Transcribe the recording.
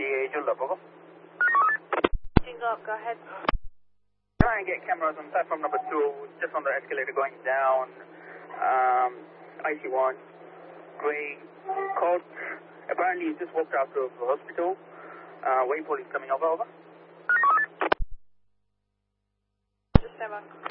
Julep, over. Jingle, go ahead. Try and get cameras on platform number 2, just on the escalator going down. IC1, grey coat. Apparently he just walked out of the hospital. Wayne police coming over, over. Just 7.